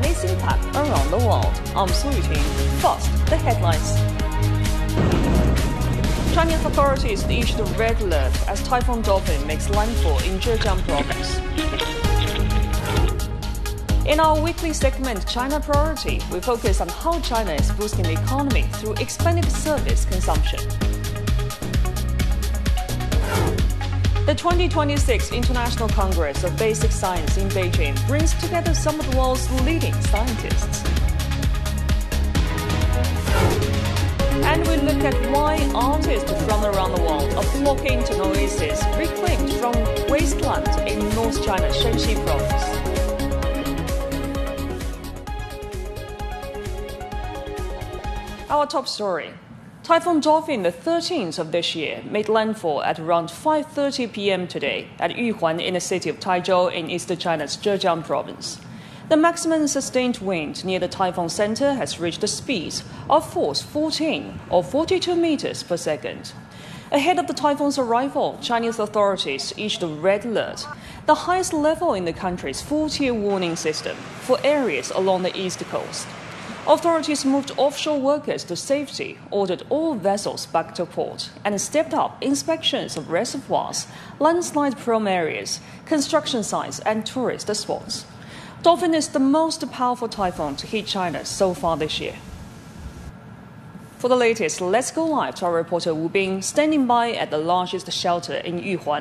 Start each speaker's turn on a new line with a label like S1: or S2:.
S1: and its impact around the world. I'm Su Yuting. First, the headlines. Chinese authorities issued a red alert as Typhoon Dolphin makes landfall in Zhejiang province. In our weekly segment, China Priority, we focus on how China is boosting the economy through expanded service consumption. The 2026 International Congress of Basic Science in Beijing brings together some of the world's leading scientists. And we look at why artists from around the world are flocking to an oasis reclaimed from wasteland in North China's Shanxi province. Our top story. Typhoon Dolphin, the 13th of this year, made landfall at around 5:30 p.m. today at Yuhuan in the city of Taizhou in eastern China's Zhejiang province. The maximum sustained wind near the typhoon center has reached a speed of force 14 or 42 meters per second. Ahead of the typhoon's arrival, Chinese authorities issued a red alert, the highest level in the country's 4-tier warning system for areas along the east coast. Authorities moved offshore workers to safety, ordered all vessels back to port, and stepped up inspections of reservoirs, landslide-prone areas, construction sites, and tourist spots. Dolphin is the most powerful typhoon to hit China so far this year. For the latest, let's go live to our reporter Wu Bing, standing by at the largest shelter in Yuhuan.